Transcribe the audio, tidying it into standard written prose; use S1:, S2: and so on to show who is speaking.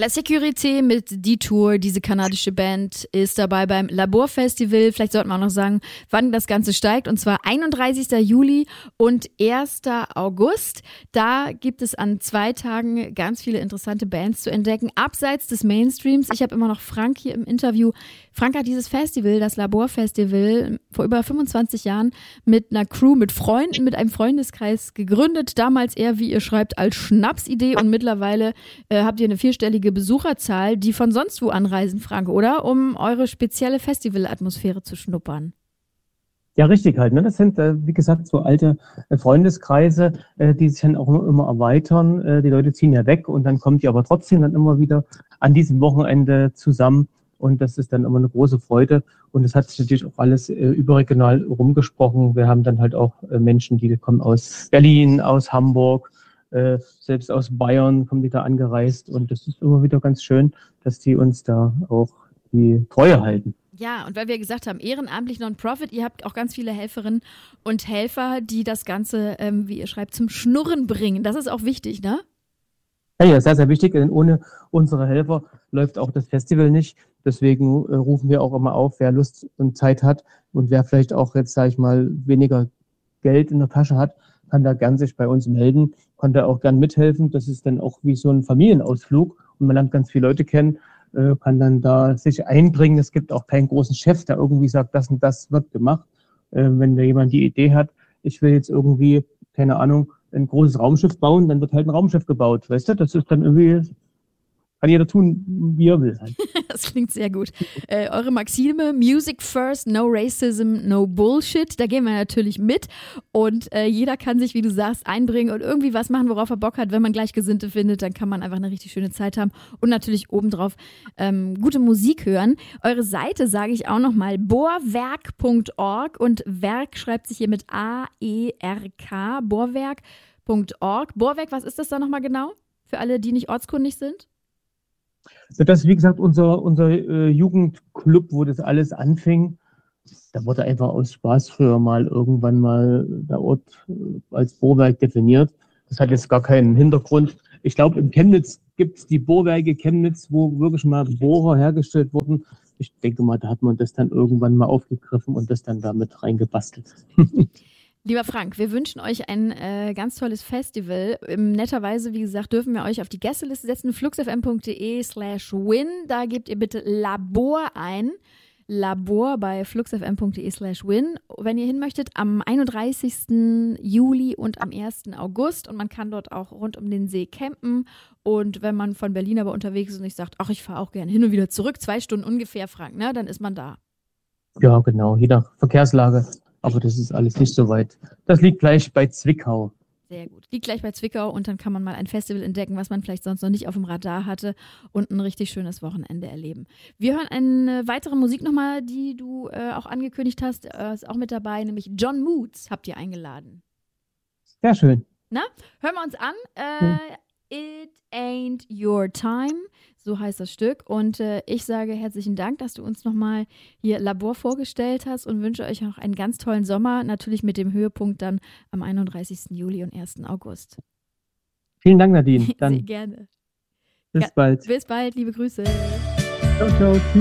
S1: La Sécurité mit Detour, diese kanadische Band, ist dabei beim Labor Festival. Vielleicht sollten wir auch noch sagen, wann das Ganze steigt. Und zwar 31. Juli und 1. August. Da gibt es an 2 Tagen ganz viele interessante Bands zu entdecken, abseits des Mainstreams. Ich habe immer noch Frank hier im Interview. Frank hat dieses Festival, das Labor Festival, vor über 25 Jahren mit einer Crew, mit Freunden, mit einem Freundeskreis gegründet. Damals eher, wie ihr schreibt, als Schnapsidee. Und mittlerweile habt ihr eine 4-stellige Besucherzahl, die von sonst wo anreisen, Frank, oder? Um eure spezielle Festivalatmosphäre zu schnuppern.
S2: Ja, richtig halt. Ne? Das sind, wie gesagt, so alte Freundeskreise, die sich dann auch immer erweitern. Die Leute ziehen ja weg und dann kommen die aber trotzdem dann immer wieder an diesem Wochenende zusammen. Und das ist dann immer eine große Freude. Und es hat sich natürlich auch alles überregional rumgesprochen. Wir haben dann halt auch Menschen, die kommen aus Berlin, aus Hamburg, selbst aus Bayern kommen die da angereist. Und das ist immer wieder ganz schön, dass die uns da auch die Treue halten.
S1: Ja, und weil wir gesagt haben, ehrenamtlich Non-Profit, ihr habt auch ganz viele Helferinnen und Helfer, die das Ganze, wie ihr schreibt, zum Schnurren bringen. Das ist auch wichtig, ne?
S2: Ja, sehr, sehr wichtig, denn ohne unsere Helfer läuft auch das Festival nicht. Deswegen rufen wir auch immer auf, wer Lust und Zeit hat und wer vielleicht auch jetzt, sage ich mal, weniger Geld in der Tasche hat, kann da gern sich bei uns melden, kann da auch gern mithelfen. Das ist dann auch wie so ein Familienausflug und man lernt ganz viele Leute kennen, kann dann da sich einbringen. Es gibt auch keinen großen Chef, der irgendwie sagt, das und das wird gemacht. Wenn da jemand die Idee hat, ich will jetzt irgendwie, keine Ahnung, ein großes Raumschiff bauen, dann wird halt ein Raumschiff gebaut, weißt du? Das ist dann irgendwie, kann jeder tun, wie er will. Halt.
S1: Das klingt sehr gut. Eure Maxime, Music first, no racism, no bullshit, da gehen wir natürlich mit und jeder kann sich, wie du sagst, einbringen und irgendwie was machen, worauf er Bock hat. Wenn man Gleichgesinnte findet, dann kann man einfach eine richtig schöne Zeit haben und natürlich obendrauf gute Musik hören. Eure Seite sage ich auch nochmal, bohrwerk.org und Werk schreibt sich hier mit A-E-R-K, bohrwerk.org. Bohrwerk, was ist das da nochmal genau? Für alle, die nicht ortskundig sind?
S2: Das ist, wie gesagt, unser Jugendclub, wo das alles anfing. Da wurde einfach aus Spaß früher mal irgendwann mal der Ort als Bohrwerk definiert. Das hat jetzt gar keinen Hintergrund. Ich glaube, in Chemnitz gibt es die Bohrwerke Chemnitz, wo wirklich mal Bohrer hergestellt wurden. Ich denke mal, da hat man das dann irgendwann mal aufgegriffen und das dann damit reingebastelt.
S1: Lieber Frank, wir wünschen euch ein ganz tolles Festival. Netterweise, wie gesagt, dürfen wir euch auf die Gästeliste setzen, fluxfm.de/win. Da gebt ihr bitte Labor ein. Labor bei fluxfm.de/win. Wenn ihr hin möchtet, am 31. Juli und am 1. August. Und man kann dort auch rund um den See campen. Und wenn man von Berlin aber unterwegs ist und ich sagt, ach, ich fahre auch gerne hin und wieder zurück, 2 Stunden ungefähr, Frank, ne? Dann ist man da.
S2: Ja, genau, je nach Verkehrslage. Aber das ist alles nicht so weit. Das liegt gleich bei Zwickau.
S1: Sehr gut. Liegt gleich bei Zwickau und dann kann man mal ein Festival entdecken, was man vielleicht sonst noch nicht auf dem Radar hatte und ein richtig schönes Wochenende erleben. Wir hören eine weitere Musik nochmal, die du auch angekündigt hast, ist auch mit dabei, nämlich John Moods habt ihr eingeladen.
S2: Sehr schön.
S1: Na, hören wir uns an. It Ain't Your Time, so heißt das Stück. Und ich sage herzlichen Dank, dass du uns nochmal hier Labor vorgestellt hast und wünsche euch noch einen ganz tollen Sommer, natürlich mit dem Höhepunkt dann am 31. Juli und 1. August.
S2: Vielen Dank, Nadine. Dann
S1: sehr gerne.
S2: bis bald.
S1: Bis bald, liebe Grüße.
S2: Ciao, ciao. Tschüss.